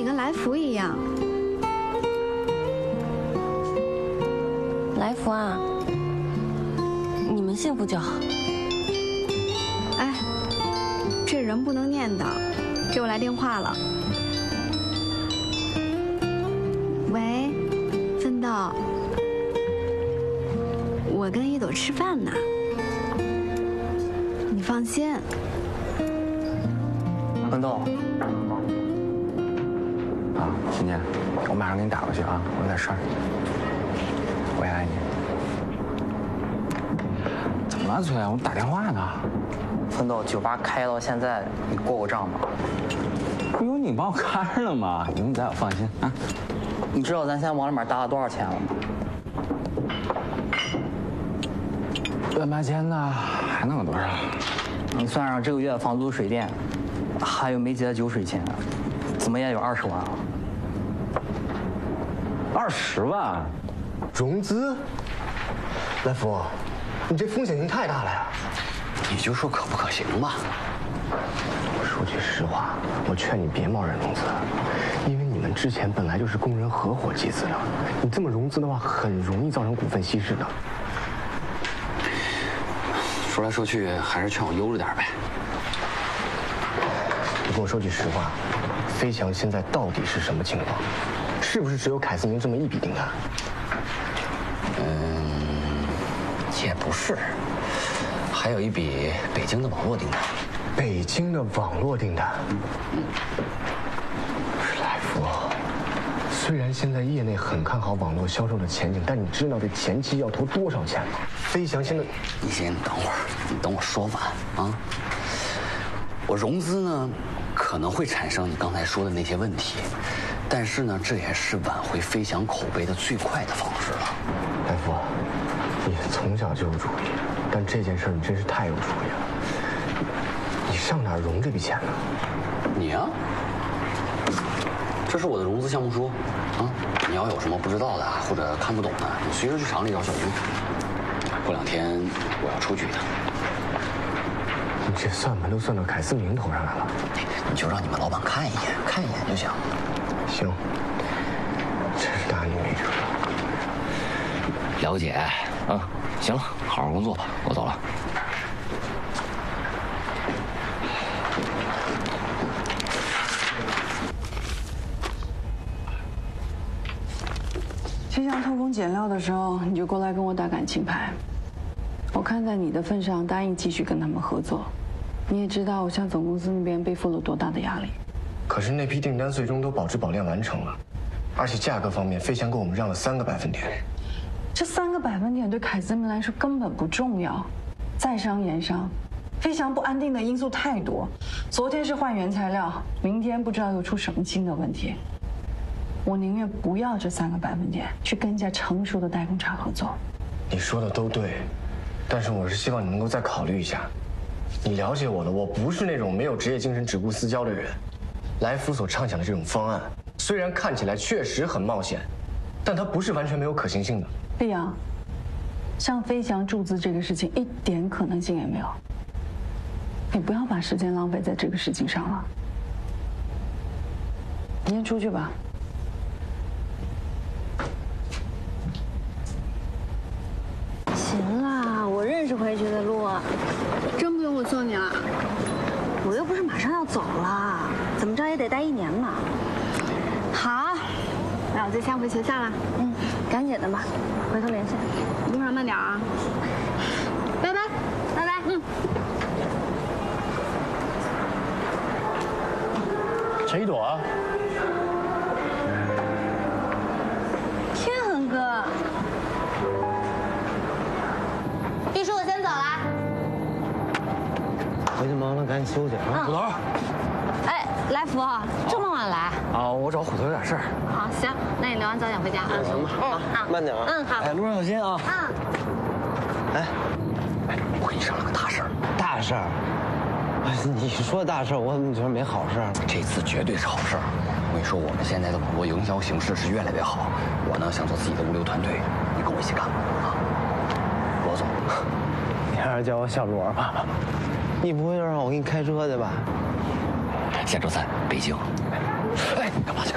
跟来福一样。 来福啊，你们幸福就好。 哎，这人不能念叨，给我来电话了。喂，奋斗，我跟一朵吃饭呢。你放心。 奋斗。啊，欣姐，我马上给你打过去啊，我有点事儿。我也爱你。怎么了，崔？我打电话呢。 奋斗，酒吧开到现在，你过过账吗？ 不有你帮我看着了吗？有你在我放心啊。 你知道咱现在往里面搭了多少钱了吗 ？18000呢，还能有多少？ 你算上这个月房租、水电，还有没结的酒水钱，怎么也有20万啊。 20万？ 融资？来福，你这风险性太大了呀！ 你就说可不可行吧。 我说句实话，我劝你别贸然融资，因为你们之前本来就是工人合伙集资的，你这么融资的话，很容易造成股份稀释的。 说来说去，还是劝我悠着点呗。 你跟我说句实话，飞翔现在到底是什么情况？是不是只有凯思明这么一笔订单？ 也不是，还有一笔北京的网络订单。 北京的网络订单。来福，虽然现在业内很看好网络销售的前景，但你知道这前期要投多少钱吗？飞翔现在， 你先等会儿，你等我说完啊。我融资呢，可能会产生你刚才说的那些问题，但是呢，这也是挽回飞翔口碑的最快的方式了。 来福，你从小就有主意，但这件事你真是太有主意了。你上哪儿融这笔钱呢？ 你啊，这是我的融资项目书啊。你要有什么不知道的或者看不懂的，你随时去厂里找小云。过2天我要出去一趟。 你这算盘都算到凯思明头上来了。 你就让你们老板看一眼，看一眼就行。 行，真是大逆没辙。 了解啊，行了，好好工作吧，我走了。 飞翔偷工减料的时候，你就过来跟我打感情牌。我看在你的份上，答应继续跟他们合作。你也知道，我向总公司那边背负了多大的压力。 可是那批订单最终都保质保量完成了，而且价格方面，飞翔给我们让了3个百分点。 这3个百分点对凯思明来说根本不重要，在商言商，飞翔不安定的因素太多。昨天是换原材料，明天不知道又出什么新的问题。我宁愿不要这3个百分点，去跟一家成熟的代工厂合作。 你说的都对，但是我是希望你能够再考虑一下。你了解我的，我不是那种没有职业精神、只顾私交的人。来福所畅想的这种方案，虽然看起来确实很冒险，但它不是完全没有可行性的。 丽阳，向飞翔注资这个事情一点可能性也没有。你不要把时间浪费在这个事情上了。你先出去吧。 行啦，我认识回去的路， 真不用我送你了？ 我又不是马上要走了，怎么着也得待1年嘛。 好，那我就先回学校了。 赶紧的吧，回头联系。 路上慢点啊。拜拜， 拜拜。 陈一朵啊， 天恒哥，玉叔，我先走啦。 回去忙了，赶紧休息啊。 虎头。 哎，来福，这么晚来？ 啊，我找虎头有点事儿。 好，行，那你留完早点回家啊。 行吧，慢点啊。 好。 哎，路上小心啊。哎， 我跟你商量个大事儿。 大事儿？哎，你说大事儿，我怎么觉得没好事儿？ 这次绝对是好事儿。我跟你说，我们现在的网络营销形势是越来越好。我呢想做自己的物流团队，你跟我一起干啊？罗总， 你还是叫我小罗吧。你不会让我给你开车去吧？ 下周3北京。哎，干嘛去？